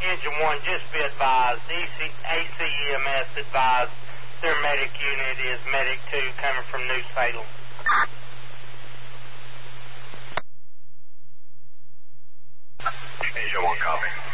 Engine 1, just be advised, ACEMS advised their medic unit is Medic 2 coming from New Salem. Engine 1, copy.